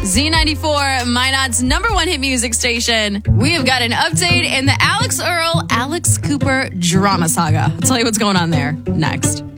Z94, Minot's number one hit music station. We have got an update in the Alex Earl, Alex Cooper drama saga. I'll tell you what's going on there next.